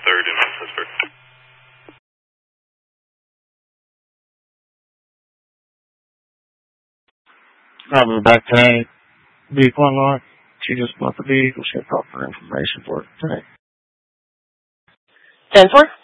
3rd in Pittsburgh. I'll be back tonight. Vehicle unlocked. She just bought the vehicle. She had proper information for it tonight. 10-4.